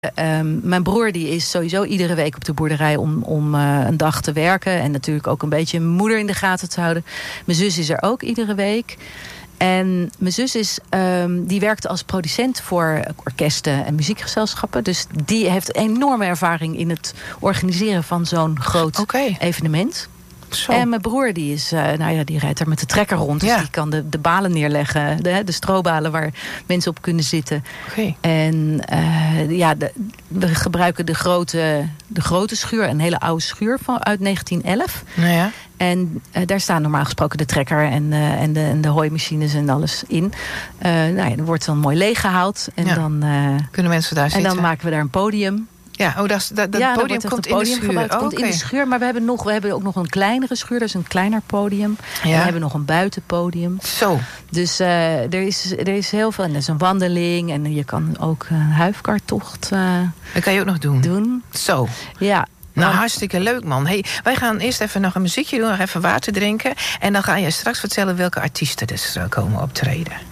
Mijn broer die is sowieso iedere week op de boerderij om een dag te werken. En natuurlijk ook een beetje mijn moeder in de gaten te houden. Mijn zus is er ook iedere week. En mijn zus die werkte als producent voor orkesten en muziekgezelschappen. Dus die heeft enorme ervaring in het organiseren van zo'n groot evenement. Zo. En mijn broer die rijdt er met de trekker rond. Dus die kan de balen neerleggen. De strobalen waar mensen op kunnen zitten. En we gebruiken de grote schuur. Een hele oude schuur uit 1911. Nou ja. En daar staan normaal gesproken de trekker en de hooimachines en alles in. Dan wordt dan mooi leeggehaald. En dan kunnen mensen daar zitten. En dan maken we daar een podium. Ja, dat podium komt in de schuur. Komt in de schuur, maar we hebben ook nog een kleinere schuur. Dat is een kleiner podium. Ja. En we hebben nog een buitenpodium. Zo. Dus er is heel veel. En er is een wandeling. En je kan ook een huifkartocht dat kan je ook nog doen. Zo. Ja. Nou, hartstikke leuk, man. Hey, wij gaan eerst even nog een muziekje doen. Nog even water drinken. En dan ga je straks vertellen welke artiesten dus komen optreden.